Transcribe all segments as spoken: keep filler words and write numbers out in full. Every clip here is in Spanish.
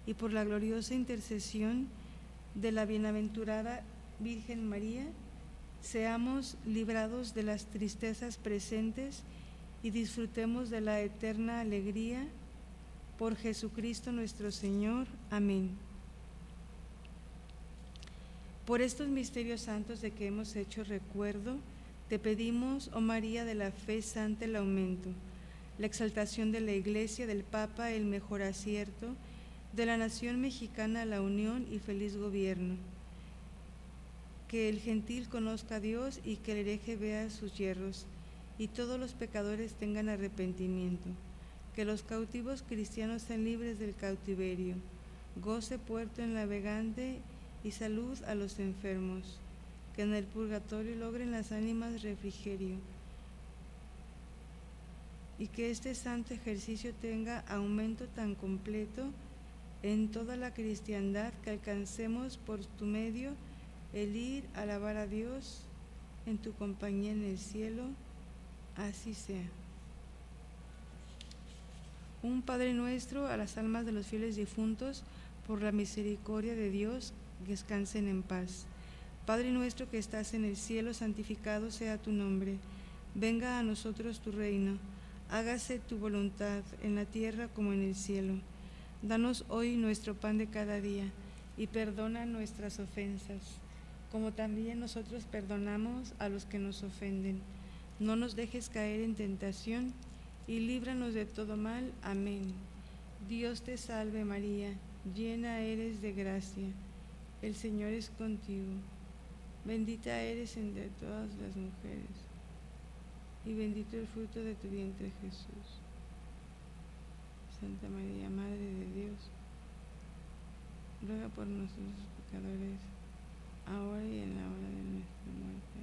y por la gloriosa intercesión de la bienaventurada Virgen María, seamos librados de las tristezas presentes y disfrutemos de la eterna alegría. Por Jesucristo nuestro Señor. Amén. Por estos misterios santos de que hemos hecho recuerdo, te pedimos, oh María de la fe santa, el aumento, la exaltación de la Iglesia, del Papa, el mejor acierto, de la nación mexicana, la unión y feliz gobierno. Que el gentil conozca a Dios y que el hereje vea sus yerros, y todos los pecadores tengan arrepentimiento. Que los cautivos cristianos sean libres del cautiverio, goce puerto el navegante y salud a los enfermos. Que en el purgatorio logren las ánimas refrigerio, y que este santo ejercicio tenga aumento tan completo en toda la cristiandad que alcancemos por tu medio el ir a alabar a Dios en tu compañía en el cielo. Así sea. Un Padre nuestro, a las almas de los fieles difuntos, por la misericordia de Dios, descansen en paz. Padre nuestro que estás en el cielo, santificado sea tu nombre. Venga a nosotros tu reino. Hágase tu voluntad en la tierra como en el cielo. Danos hoy nuestro pan de cada día, y perdona nuestras ofensas, como también nosotros perdonamos a los que nos ofenden. No nos dejes caer en tentación, y líbranos de todo mal. Amén. Dios te salve María, llena eres de gracia, el Señor es contigo. Bendita eres entre todas las mujeres, y bendito el fruto de tu vientre Jesús. Santa María, Madre de Dios, ruega por nosotros pecadores, ahora y en la hora de nuestra muerte.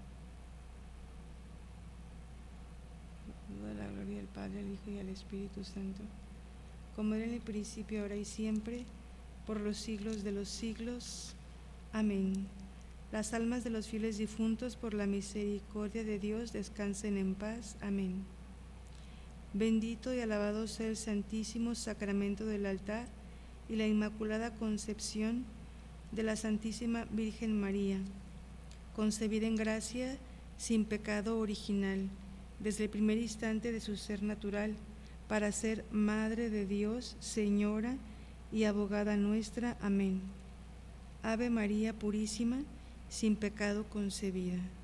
Toda la gloria al Padre, al Hijo y al Espíritu Santo, como era en el principio, ahora y siempre, por los siglos de los siglos. Amén. Las almas de los fieles difuntos, por la misericordia de Dios, descansen en paz. Amén. Bendito y alabado sea el Santísimo Sacramento del altar y la Inmaculada Concepción de la Santísima Virgen María, concebida en gracia, sin pecado original, desde el primer instante de su ser natural, para ser Madre de Dios, Señora y abogada nuestra. Amén. Ave María Purísima, sin pecado concebida.